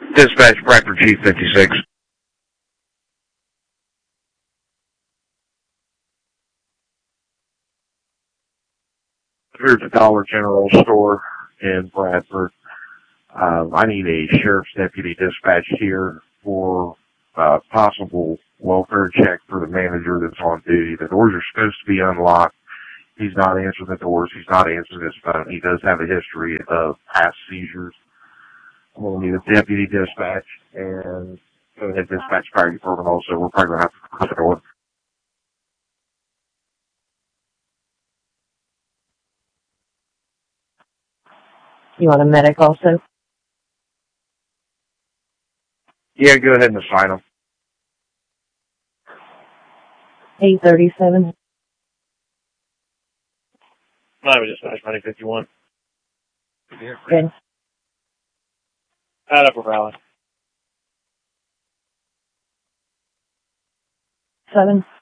Dispatch Bradford Chief 56. Here's a Dollar General store in Bradford. I need a sheriff's deputy dispatched here for possible welfare check for the manager that's on duty. The doors are supposed to be unlocked. He's not answering the doors. He's not answering his phone. He does have a history of past seizures. I'm going to need a deputy dispatch and go ahead dispatch fire department also. We're probably going to have to close the door. You want a medic also? Yeah, go ahead and assign him. 837. Miami Dispatch 951. Good. At Upper Valley. 7.